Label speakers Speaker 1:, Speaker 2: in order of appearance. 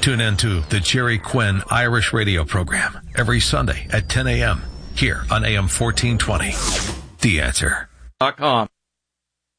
Speaker 1: Tune in to the Jerry Quinn Irish radio program every Sunday at 10 a.m. here on AM 1420. The Answer.
Speaker 2: .com.